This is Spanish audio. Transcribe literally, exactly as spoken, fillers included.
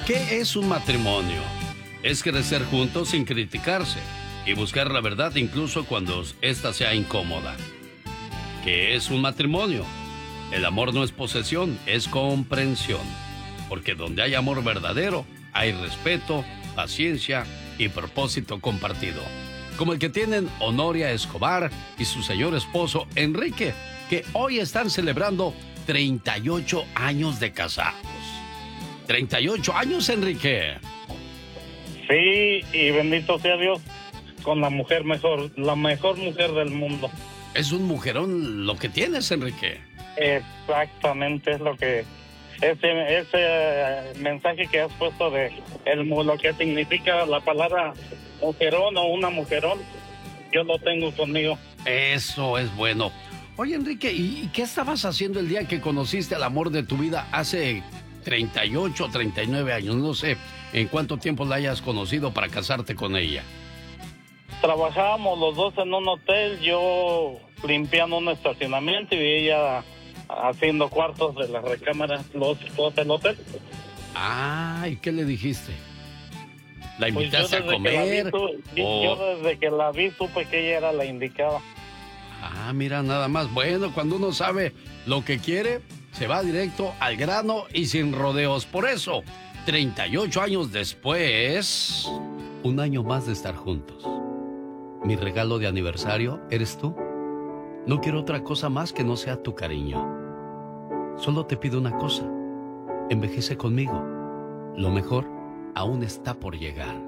¿Qué es un matrimonio? Es crecer juntos sin criticarse y buscar la verdad incluso cuando ésta sea incómoda. ¿Qué es un matrimonio? El amor no es posesión, es comprensión. Porque donde hay amor verdadero, hay respeto, paciencia y propósito compartido. Como el que tienen Honoria Escobar y su señor esposo Enrique, que hoy están celebrando treinta y ocho años de casados. treinta y ocho años, Enrique. Sí, y bendito sea Dios, con la mujer mejor, la mejor mujer del mundo. Es un mujerón lo que tienes, Enrique. Exactamente, es lo que... Ese, ese mensaje que has puesto de el, lo que significa la palabra mujerón o una mujerón, yo lo tengo conmigo. Eso es bueno. Oye, Enrique, ¿y qué estabas haciendo el día que conociste al amor de tu vida hace treinta y ocho, treinta y nueve años? No sé en cuánto tiempo la hayas conocido para casarte con ella. Trabajábamos los dos en un hotel, yo limpiando un estacionamiento y ella haciendo cuartos de las recámaras, los dos del hotel. Ah, ¿y qué le dijiste? ¿La Pues invitaste a comer? Vi, tu, o... Yo desde que la vi supe que ella era la indicada. Ah, mira, nada más. Bueno, cuando uno sabe lo que quiere, se va directo al grano y sin rodeos. Por eso, treinta y ocho años después, un año más de estar juntos. Mi regalo de aniversario eres tú. No quiero otra cosa más que no sea tu cariño. Solo te pido una cosa. Envejece conmigo. Lo mejor aún está por llegar.